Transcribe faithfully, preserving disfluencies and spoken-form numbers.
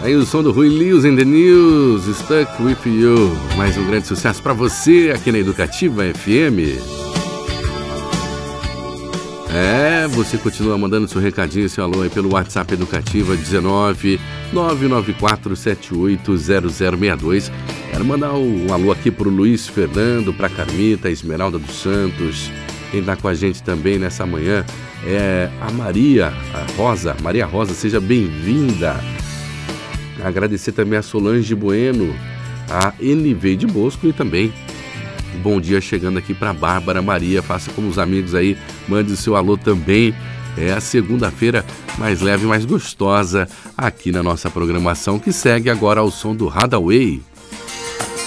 Aí o som do Rui Lewis in the News, Stuck With You. Mais um grande sucesso para você aqui na Educativa F M. É, você continua mandando seu recadinho, seu alô aí pelo WhatsApp Educativa dezenove, nove nove quatro sete oito zero zero seis dois. Quero mandar um alô aqui pro Luiz Fernando, pra Carmita, Esmeralda dos Santos. Quem tá com a gente também nessa manhã é a Maria a Rosa. Maria Rosa, seja bem-vinda. Agradecer também a Solange Bueno, a N V de Bosco e também bom dia chegando aqui para Bárbara Maria. Faça como os amigos aí, mande o seu alô também. É a segunda-feira mais leve e mais gostosa aqui na nossa programação, que segue agora ao som do Hadaway.